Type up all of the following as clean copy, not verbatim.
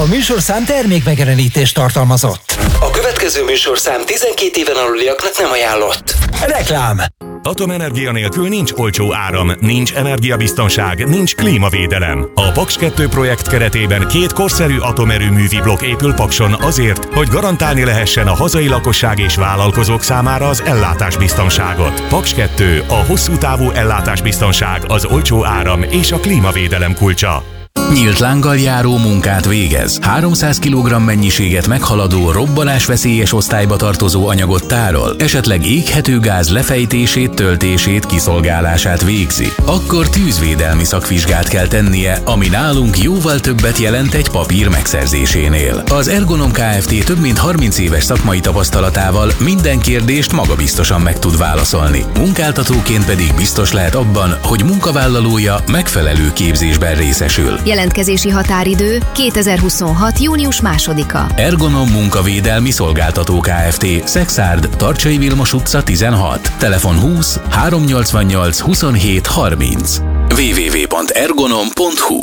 A műsorszám termékmegjelenítést tartalmazott. A következő műsorszám 12 éven aluliaknak nem ajánlott. Reklám. Atomenergia nélkül nincs olcsó áram, nincs energiabiztonság, nincs klímavédelem. A Paks 2 projekt keretében 2 korszerű atomerőművi blokk épül Pakson azért, hogy garantálni lehessen a hazai lakosság és vállalkozók számára az ellátásbiztonságot. Paks 2, a hosszú távú ellátásbiztonság, az olcsó áram és a klímavédelem kulcsa. Nyílt lánggal járó munkát végez. 300 kg mennyiséget meghaladó, robbanásveszélyes osztályba tartozó anyagot tárol, esetleg éghető gáz lefejtését, töltését, kiszolgálását végzi. Akkor tűzvédelmi szakvizsgát kell tennie, ami nálunk jóval többet jelent egy papír megszerzésénél. Az Ergonom Kft. Több mint 30 éves szakmai tapasztalatával minden kérdést magabiztosan meg tud válaszolni. Munkáltatóként pedig biztos lehet abban, hogy munkavállalója megfelelő képzésben részesül. Jelentkezési határidő 2026. június 2-a. Ergonom Munkavédelmi Szolgáltató Kft. Szexárd, Tarcsai Vilmos utca 16. Telefon 20 388 27 30. www.ergonom.hu.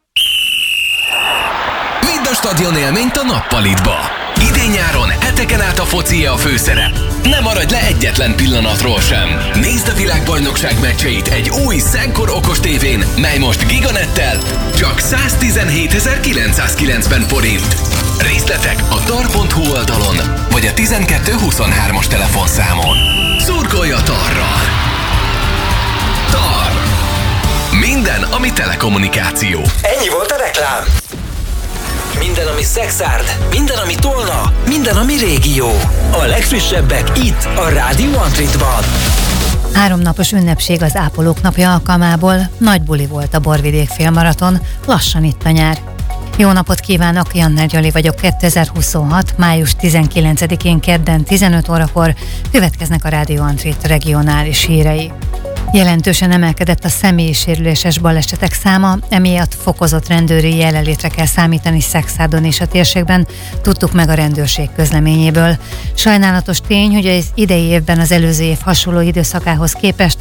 Vidd a stadion élményt a Nappalitba! Idén-nyáron heteken át a focie a főszerep. Ne maradj le egyetlen pillanatról sem. Nézd a világbajnokság meccseit egy új Szenkor okos tévén, mely most Giganettel csak 117.990 forint. Részletek a tar.hu oldalon, vagy a 1223-as telefonszámon. Szurkolj a Tarral! Tar. Minden, ami telekommunikáció. Ennyi volt a reklám. Minden, ami Szexárd, minden, ami Tolna, minden, ami régió. A legfrissebbek itt, a Rádió Antritban. 3 napos ünnepség az ápolók napja alkalmából, nagy buli volt a Borvidék félmaraton, lassan itt a nyár. Jó napot kívánok, Janner Gyali vagyok. 2026. május 19-én kedden 15 órakor következnek a Rádió Antrit regionális hírei. Jelentősen emelkedett a személyisérüléses balesetek száma, emiatt fokozott rendőri jelenlétre kell számítani Szexárdon és a térségben, tudtuk meg a rendőrség közleményéből. Sajnálatos tény, hogy az idei évben az előző év hasonló időszakához képest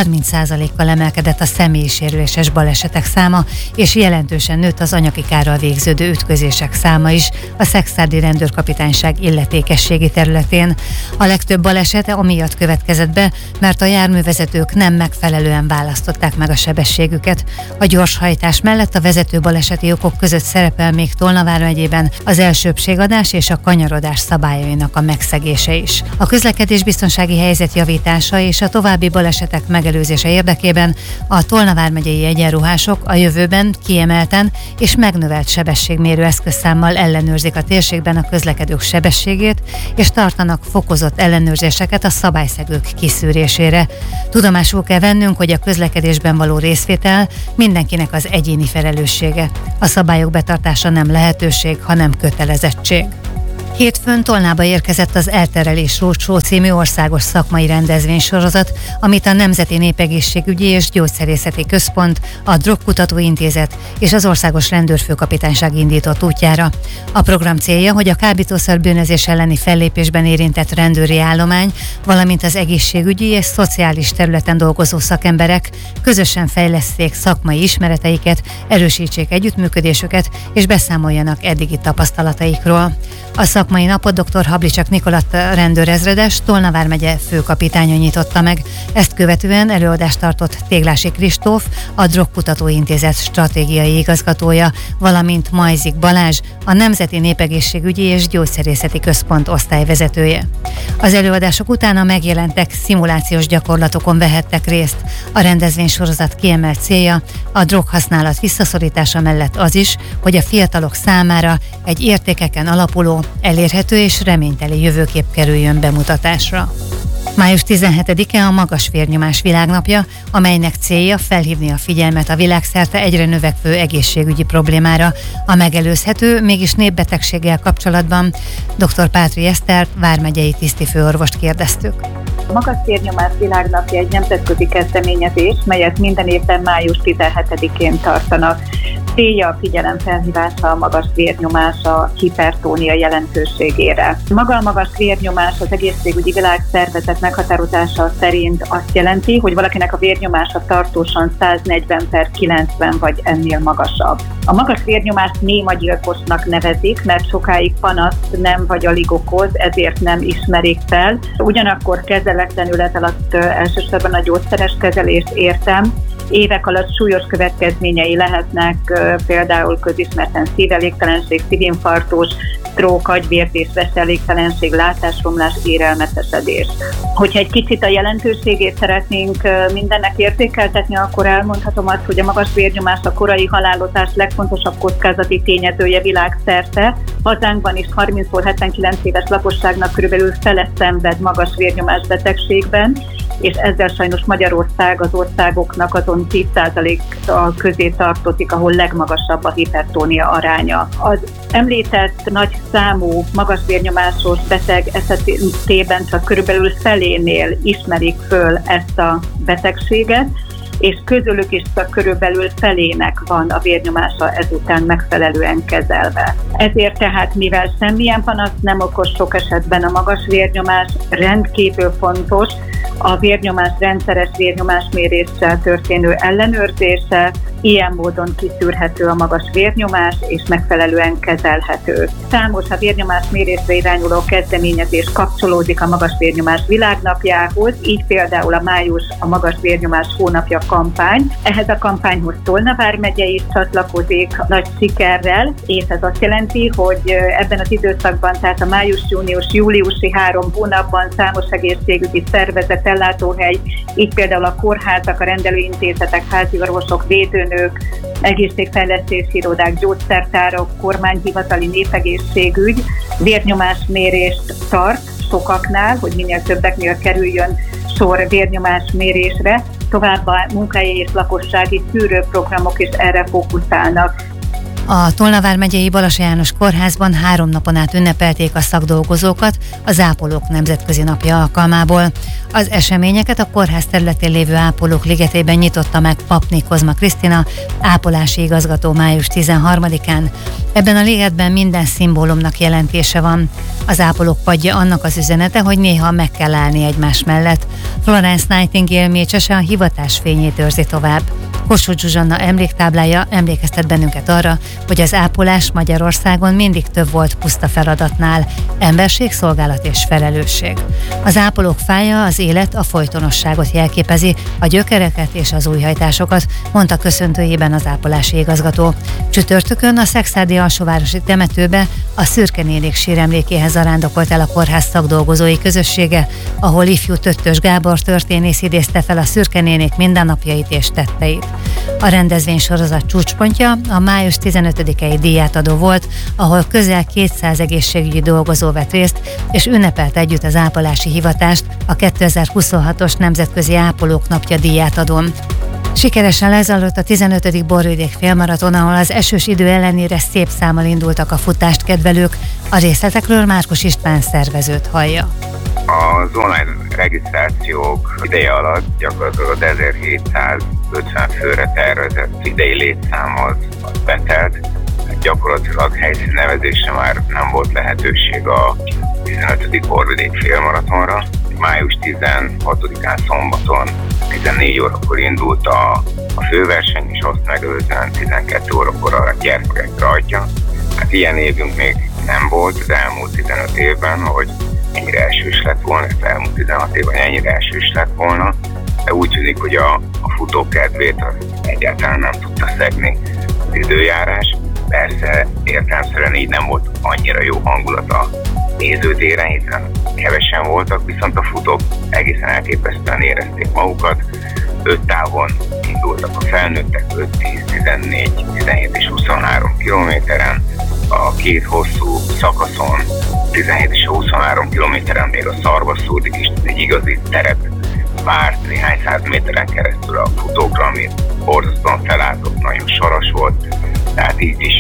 30%-kal emelkedett a személyisérüléses balesetek száma, és jelentősen nőtt az anyagi kárral végződő ütközések száma is a Szexárdi Rendőrkapitányság illetékességi területén. A legtöbb baleset amiatt következett be, mert a járművezetők nem megfelelően választották meg a sebességüket. A gyorshajtás mellett a vezető baleseti okok között szerepel még Tolna vármegyében az elsőbbségadás és a kanyarodás szabályainak a megszegése is. A közlekedésbiztonsági helyzet javítása és a további balesetek megelőzése érdekében a Tolna vármegyei egyenruhások a jövőben kiemelten és megnövelt sebességmérő eszközszámmal ellenőrzik a térségben a közlekedők sebességét, és tartanak fokozott ellenőrzéseket a szabályszegők kiszűrésére. Tudomásul kell vennünk, hogy a közlekedésben való részvétel mindenkinek az egyéni felelőssége. A szabályok betartása nem lehetőség, hanem kötelezettség. Hétfőn Tolnába érkezett az Elterelés Roadshow című országos szakmai rendezvénysorozat, amit a Nemzeti Népegészségügyi és Gyógyszerészeti Központ, a Drogkutató Intézet és az Országos Rendőrfőkapitányság indított útjára. A program célja, hogy a kábítószer-bűnözés elleni fellépésben érintett rendőri állomány, valamint az egészségügyi és szociális területen dolgozó szakemberek közösen fejleszték szakmai ismereteiket, erősítsék együttműködésüket és beszámoljanak eddigi tapasztalataikról. A szakmai napot dr. Hablicsak Nikoletta rendőrezredes, Tolna vármegye főkapitánya nyitotta meg. Ezt követően előadást tartott Téglási Kristóf, a Drogkutató Intézet stratégiai igazgatója, valamint Majzik Balázs, a Nemzeti Népegészségügyi és Gyógyszerészeti Központ osztályvezetője. Az előadások utána megjelentek szimulációs gyakorlatokon vehettek részt. A rendezvénysorozat kiemelt célja a droghasználat visszaszorítása mellett az is, hogy a fiatalok számára egy értékeken alapuló, elérhető és reményteli jövőkép kerüljön bemutatásra. Május 17-e a magas vérnyomás világnapja, amelynek célja felhívni a figyelmet a világszerte egyre növekvő egészségügyi problémára. A megelőzhető, mégis népbetegséggel kapcsolatban dr. Pátri Esztert, vármegyei tisztifőorvost kérdeztük. A Magas Vérnyomás Világnapja egy nemzetközi kezdeményezés, melyet minden évben május 17-én tartanak. Célja a figyelemfelhívása a magas vérnyomás, a hipertónia jelentőségére. Maga a magas vérnyomás az Egészségügyi Világszervezet meghatározása szerint azt jelenti, hogy valakinek a vérnyomása tartósan 140/90 vagy ennél magasabb. A magas vérnyomást némagyilkosnak nevezik, mert sokáig panaszt nem vagy alig okoz, ezért nem ismerik fel. Ugyanakkor kezeletlenül ez alatt elsősorban a gyógyszeres kezelést értem. Évek alatt súlyos következményei lehetnek, például közismerten szívelégtelenség, szívinfarktus, stroke, agyvérzés, veselégtelenség, látásromlás, érelmesesedés. Hogyha egy kicsit a jelentőségét szeretnénk mindennek értékeltetni, akkor elmondhatom azt, hogy a magas vérnyomás a korai halálozás legfontosabb kockázati tényezője világszerte. Hazánkban is 30-79 éves lakosságnak körülbelül fele szenved magas vérnyomás betegségben, és ezzel sajnos Magyarország az országoknak azon 10% közé tartozik, ahol legmagasabb a hipertónia aránya. Az említett nagy számú magas vérnyomásos beteg esetében csak körülbelül felénél ismerik föl ezt a betegséget, és közülük is csak körülbelül felének van a vérnyomása ezután megfelelően kezelve. Ezért tehát, mivel semmilyen panasz nem okoz sok esetben a magas vérnyomás, rendkívül fontos a vérnyomás rendszeres vérnyomásméréssel történő ellenőrzése, ilyen módon kiszűrhető a magas vérnyomás és megfelelően kezelhető. Számos a vérnyomásmérésre irányuló kezdeményezés kapcsolódik a Magas Vérnyomás Világnapjához, így például a május a Magas Vérnyomás Hónapja kampány. Ehhez a kampányhoz Tolna vármegye is csatlakozik nagy sikerrel, és ez azt jelenti, hogy ebben az időszakban, tehát a május, június, júliusi 3 hónapban számos egészségügyi szervezet, ellátóhely, így például a kórházak, a rendelőintézetek, háziorvosok, védőnők, egészségfejlesztési irodák, gyógyszertárak, kormányhivatali népegészségügy vérnyomásmérést tart sokaknál, hogy minél többeknél kerüljön sor vérnyomásmérésre. Továbbá munkahelyi és lakossági szűrőprogramok is erre fókuszálnak. A Tolna vármegyei Balassa János Kórházban 3 napon át ünnepelték a szakdolgozókat az Ápolók Nemzetközi Napja alkalmából. Az eseményeket a kórház területén lévő Ápolók ligetében nyitotta meg Papné Kozma Krisztina, ápolási igazgató május 13-án. Ebben a ligetben minden szimbólumnak jelentése van. Az ápolók padja annak az üzenete, hogy néha meg kell állni egymás mellett. Florence Nightingale mécsese a hivatás fényét őrzi tovább. Kossuth Zsuzsanna emléktáblája emlékeztet bennünket arra, hogy az ápolás Magyarországon mindig több volt puszta feladatnál, emberség, szolgálat és felelősség. Az ápolók fája az élet, a folytonosságot jelképezi, a gyökereket és az újhajtásokat, mondta köszöntőjében az ápolási igazgató. Csütörtökön a Szekszárdi alsóvárosi temetőbe a Szürke nénik síremlékéhez zarándokolt el a kórház szakdolgozói közössége, ahol ifjú Töttös Gábor történész idézte fel a Szürke nénik mindennapjait és tetteit. A rendezvénysorozat csúcspontja a május 15-i díjátadó volt, ahol közel 200 egészségügyi dolgozó vett részt, és ünnepelt együtt az ápolási hivatást a 2026-os Nemzetközi Ápolók Napja díjátadón. Sikeresen lezajlott a 15. Borvidék félmaraton, ahol az esős idő ellenére szép számmal indultak a futást kedvelők. A részletekről Márkus István szervezőt hallja. Az online regisztrációk ideje alatt gyakorlatilag 1750 főre tervezett idei létszám az betelt. Gyakorlatilag helyszínnevezésre már nem volt lehetőség a 15. Borvidék félmaratonra. Május 16-án szombaton 14 órakor indult a főverseny, és azt megelőzően 12 órakor a gyermekek rajtja. Hát ilyen évünk még nem volt az elmúlt 15 évben, hogy ennyire esős lett volna, az elmúlt 16 évben ennyire esős lett volna, de úgy tűnik, hogy a futó kedvét egyáltalán nem tudta szegni az időjárás. Persze értelemszerűen így nem volt annyira jó hangulat a nézőtéren, hiszen kevesen voltak, viszont a futók egészen elképesztően érezték magukat. 5 távon indultak a felnőttek, 5, 10, 14, 17 és 23 kilométeren. A 2 hosszú szakaszon, 17 és 23 kilométeren még a szarvasszúrdig is egy igazi teret várt néhány 100 méteren keresztül a futókra, ami borzasztóan felálltott, nagyon saras volt, tehát így is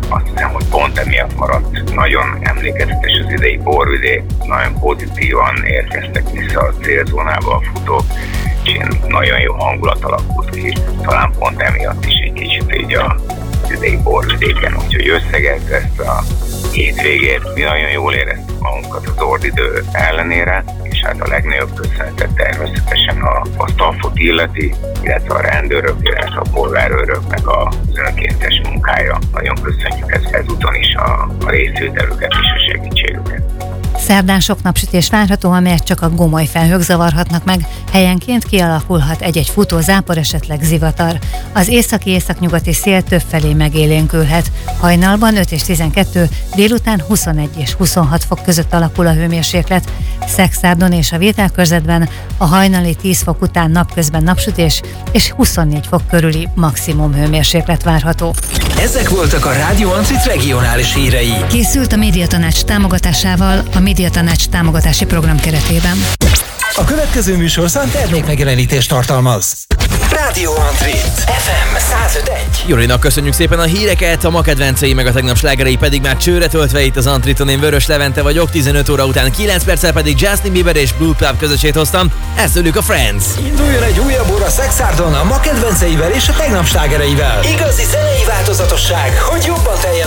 azt hiszem, hogy pont emiatt maradt nagyon emlékezetes az idei borvidék, nagyon pozitívan érkeztek vissza a célzónába a futók, és nagyon jó hangulat alakult ki, talán pont emiatt is egy kicsit így az idei borvidéken, úgyhogy összegezve ezt a hétvégét, mi nagyon jól éreztük magunkat az ordidő ellenére, és hát a legnagyobb köszönetet természetesen a staffot illeti, illetve a rendőrök, illetve a polgárőröknek az önkéntes munkája. Nagyon köszönjük ezúton is a részvételüket és a segítségüket. Szerdán sok napsütés várható, amelyet csak a gomoly felhők zavarhatnak meg. Helyenként kialakulhat egy-egy futózápor, esetleg zivatar. Az északi-északnyugati szél többfelé megélénkülhet. Hajnalban 5 és 12, délután 21 és 26 fok között alakul a hőmérséklet. Szekszárdon és a Vételkörzetben a hajnali 10 fok után napközben napsütés és 24 fok körüli maximum hőmérséklet várható. Ezek voltak a Rádió Antrit regionális hírei. Készült a Médiatanács támogatásával a Médiatanács támogatási program keretében. A következő műsorszám termékmegjelenítést tartalmaz. Rádió Antrit FM 105.1. Jurinak köszönjük szépen a híreket, a ma kedvencei meg a tegnap slágerei pedig már csőre töltve itt az Antriton. Én Vörös Levente vagyok, 15 óra után 9 perccel pedig Justin Bieber és Blue Club közösét hoztam, ezt tőlük a Friends. Induljon egy újabb óra Szexárdon a ma kedvenceivel és a tegnap slágereivel. Igazi zenei változatosság, hogy jobban teljen